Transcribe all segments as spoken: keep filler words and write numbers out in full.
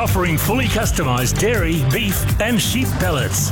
offering fully customised dairy, beef and sheep pellets.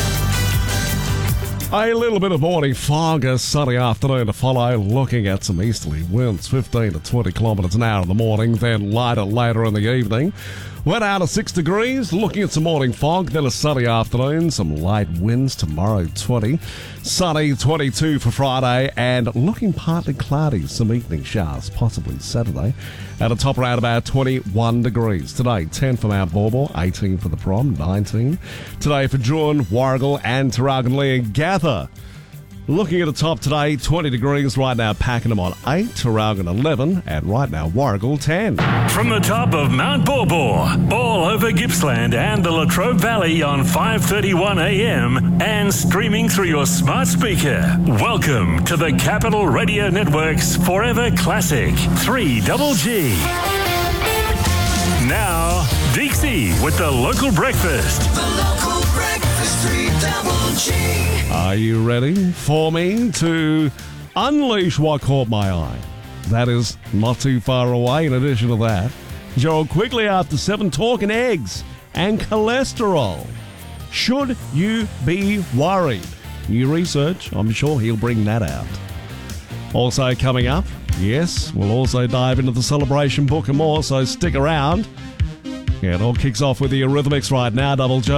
A little bit of morning fog, a sunny afternoon to follow, looking at some easterly winds, fifteen to twenty kilometres an hour in the morning, then lighter later in the evening. Went out to six degrees, looking at some morning fog, then a sunny afternoon, some light winds tomorrow, twenty. Sunny, twenty-two for Friday, and looking partly cloudy, some evening showers, possibly Saturday. At a top around about twenty-one degrees. Today, ten for Mount Borbor, eighteen for the Prom, nineteen. Today for June, Warragul and Tarragonlee and Gather. Looking at the top today, twenty degrees right now, Pakenham on eight, Tarragon eleven, and right now Warragul ten. From the top of Mount Borbor, all over Gippsland and the Latrobe Valley on five thirty-one a m and streaming through your smart speaker. Welcome to the Capital Radio Network's Forever Classic three G G. Now, Dixie with the local breakfast. The local breakfast three G G. Are you ready for me to unleash what caught my eye? That is not too far away. In addition to that, Gerald quickly after seven, talking eggs and cholesterol. Should you be worried? New research, I'm sure he'll bring that out. Also coming up, yes, we'll also dive into the celebration book and more, so stick around. Yeah, it all kicks off with the Eurythmics right now, Double J.